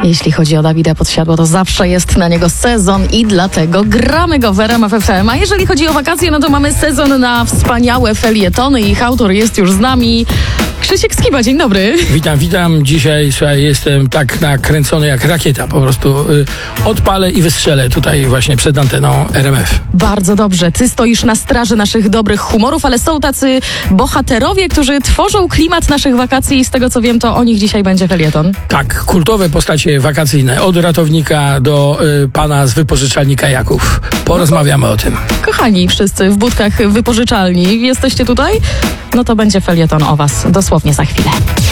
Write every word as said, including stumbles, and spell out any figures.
Jeśli chodzi o Dawida Podsiadło, to zawsze jest na niego sezon i dlatego gramy go w R M F F M. A jeżeli chodzi o wakacje, no to mamy sezon na wspaniałe felietony. Ich autor jest już z nami. Krzysiek Skiba, dzień dobry. Witam, witam. Dzisiaj, słuchaj, jestem tak nakręcony jak rakieta. Po prostu y, odpalę i wystrzelę tutaj właśnie przed anteną R M F. Bardzo dobrze. Ty stoisz na straży naszych dobrych humorów, ale są tacy bohaterowie, którzy tworzą klimat naszych wakacji i z tego co wiem, to o nich dzisiaj będzie felieton. Tak, kultowe postacie wakacyjne. Od ratownika do y, pana z wypożyczalni kajaków. Porozmawiamy o tym. Kochani wszyscy w budkach wypożyczalni, jesteście tutaj? No to będzie felieton o was dosłownie za chwilę.